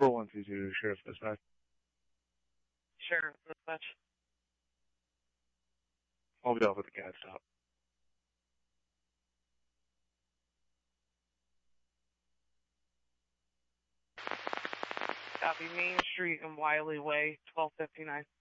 4122, Sheriff Dispatch. Sheriff Dispatch. I'll be off at the cat stop. Copy, Main Street and Wiley Way, 1259.